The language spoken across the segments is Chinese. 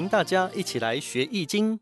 迎大家一起来学易经。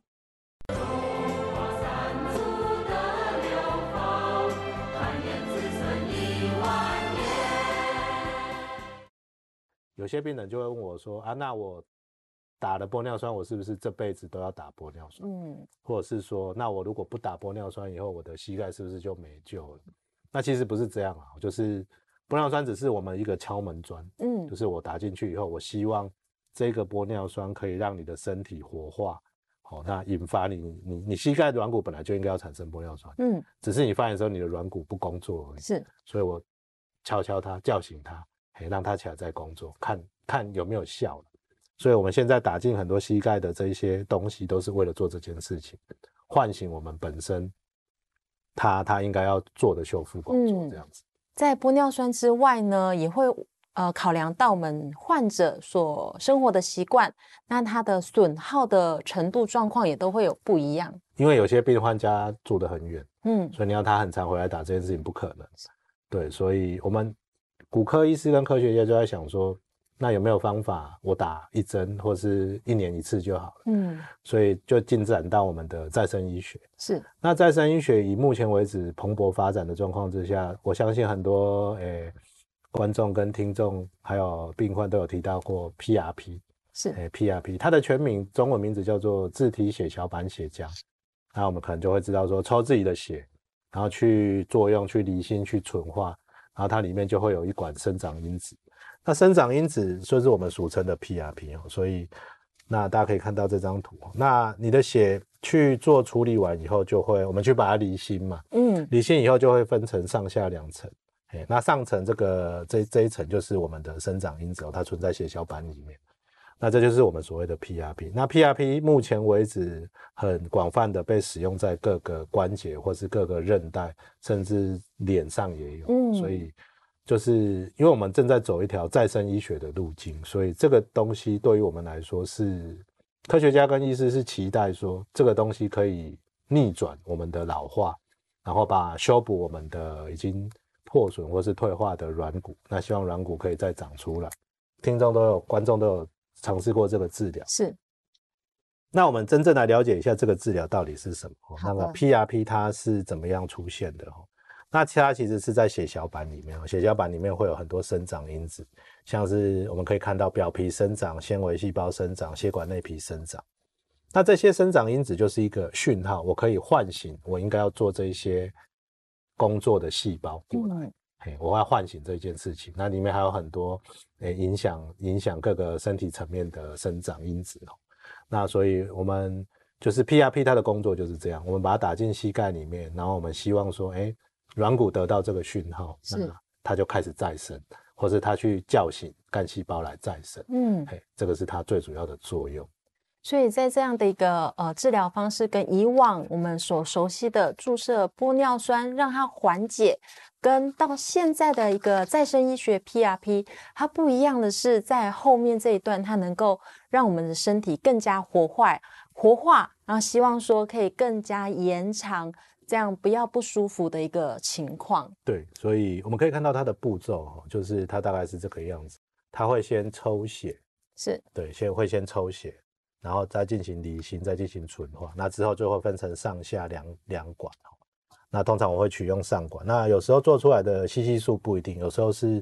有些病人就会问我说啊，那我打了玻尿酸，我是不是这辈子都要打玻尿酸？或者是说，那我如果不打玻尿酸以后，我的膝盖是不是就没救了？那其实不是这样啊，就是玻尿酸只是我们一个敲门砖，就是我打进去以后，我希望这个玻尿酸可以让你的身体活化，那引发你膝盖软骨本来就应该要产生玻尿酸，只是你发现的时候你的软骨不工作而已， 是， 所以我敲它，叫醒它，让它起来再工作，看有没有效了。所以我们现在打进很多膝盖的这一些东西，都是为了做这件事情，唤醒我们本身它应该要做的修复工作，这样子。 在玻尿酸之外呢，也会考量到我们患者所生活的习惯，那它的损耗的程度状况也都会有不一样。 因为有些病患家住得很远，所以你要他很常回来打这件事情不可能。对，所以我们骨科医师跟科学家就在想说，那有没有方法我打一针或是1年1次就好了？所以就进展到我们的再生医学。 是， 那再生医学以目前为止蓬勃发展的状况之下，我相信很多观众跟听众还有病患都有提到过 PRP。 是 PRP 它的全名中文名字叫做自体血小板血浆。那我们可能就会知道说，抽自己的血，然后去作用、去离心、去纯化，然后它里面就会有一管生长因子。那生长因子就是我们俗称的 PRP， 所以那大家可以看到这张图。那你的血去做处理完以后，就会我们去把它离心嘛，离心以后就会分成上下2层。那上层这一层就是我们的生长因子，它存在血小板里面。那这就是我们所谓的 PRP。那 PRP 目前为止很广泛的被使用在各个关节或是各个韧带，甚至脸上也有。所以就是因为我们正在走一条再生医学的路径，所以这个东西对于我们来说是科学家跟医师是期待说这个东西可以逆转我们的老化，然后修补我们的已经破损或是退化的软骨，那希望软骨可以再长出来。观众都有尝试过这个治疗。 是。 那我们真正来了解一下这个治疗到底是什么，那个 PRP 它是怎么样出现的。那它其实是在血小板里面，血小板里面会有很多生长因子，像是我们可以看到表皮生长、纤维细胞生长、血管内皮生长。那这些生长因子就是一个讯号，我可以唤醒我应该要做这一些工作的细胞过来。我要唤醒这件事情，那里面还有很多影响各个身体层面的生长因子。那所以我们就是 PRP 它的工作就是这样，我们把它打进膝盖里面，然后我们希望说软骨得到这个讯号，那它就开始再生，或是它去叫醒干细胞来再生。这个是它最主要的作用。 所以在这样的一个治疗方式跟以往我们所熟悉的注射玻尿酸让它缓解，跟到现在的一个再生医学 PRP 它不一样的是，在后面这一段它能够让我们的身体更加活化，然后希望说可以更加延长这样不要不舒服的一个情况。 对，所以我们可以看到它的步骤，就是它大概是这个样子，它会先抽血， 是， 对，会先抽血，然后再进行离心，再进行纯化，那之后就会分成上下两管。那通常我会取用上管，那有时候做出来的 CC 数不一定，有时候是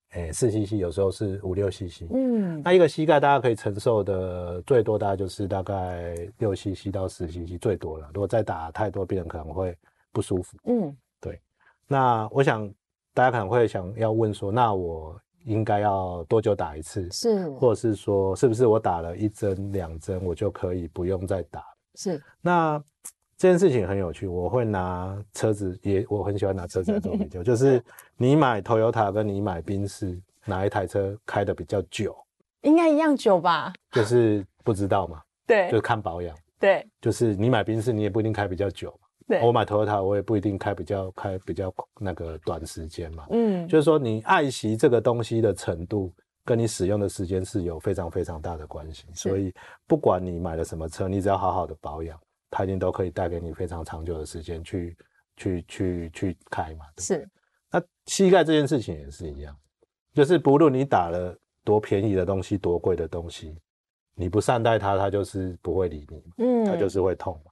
4cc， 有时候是5-6cc。那一个膝盖大家可以承受的最多大概就是大概6cc到10cc最多了，如果再打太多，病人可能会不舒服。对。那我想大家可能会想要问说，那我应该要多久打一次？ 是， 或者是说是不是我打了1针2针我就可以不用再打？ 是。 那这件事情很有趣，我会拿车子，我很喜欢拿车子来做比较，就是你买 Toyota 跟你买宾士，哪一台车开的比较久？ 应该一样久吧？ 就是不知道嘛， 对， 就是看保养。 对， 就是你买宾士，你也不一定开比较久嘛。 对， 我买 Toyota， 我也不一定开比较那个短时间嘛。就是说你爱惜这个东西的程度，跟你使用的时间是有非常非常大的关系。所以不管你买了什么车，你只要好好的保养，它一定都可以带给你非常长久的时间去开嘛。是。那膝盖这件事情也是一样，就是不论你打了多便宜的东西，多贵的东西， 你不善待它，它就是不会理你，它就是会痛嘛。